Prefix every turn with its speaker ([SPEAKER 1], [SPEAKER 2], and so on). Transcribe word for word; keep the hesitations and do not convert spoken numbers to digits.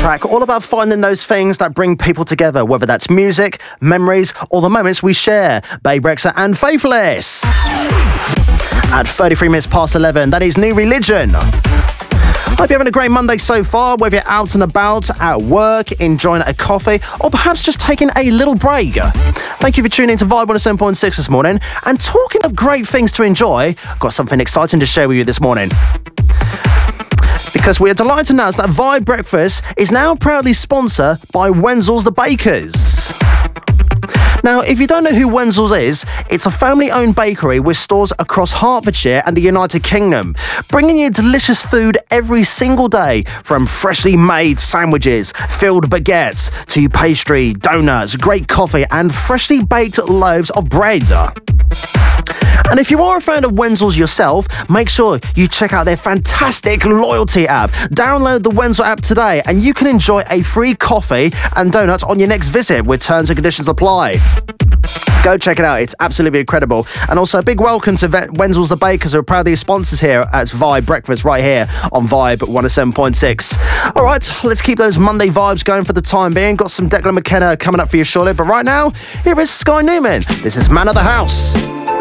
[SPEAKER 1] track, all about finding those things that bring people together, whether that's music, memories, or the moments we share. Bebe Rexha and Faithless. At thirty-three minutes past eleven, that is New Religion. Hope you're having a great Monday so far, whether you're out and about, at work, enjoying a coffee, or perhaps just taking a little break. Thank you for tuning in to Vibe one oh seven point six this morning. And talking of great things to enjoy, I've got something exciting to share with you this morning. Because we are delighted to announce that Vibe Breakfast is now proudly sponsored by Wenzel's the Bakers. Now, if you don't know who Wenzel's is, it's a family-owned bakery with stores across Hertfordshire and the United Kingdom, bringing you delicious food every single day, from freshly made sandwiches, filled baguettes, to pastry, donuts, great coffee, and freshly baked loaves of bread. And if you are a fan of Wenzel's yourself, make sure you check out their fantastic loyalty app. Download the Wenzel app today and you can enjoy a free coffee and donuts on your next visit, with terms and conditions apply. Go check it out, it's absolutely incredible. And also a big welcome to Wenzel's the Bakers, who are proudly sponsors here at Vibe Breakfast right here on Vibe one oh seven point six. Alright, let's keep those Monday vibes going for the time being. Got some Declan McKenna coming up for you shortly, but right now, here is Sky Newman. This is Man of the House.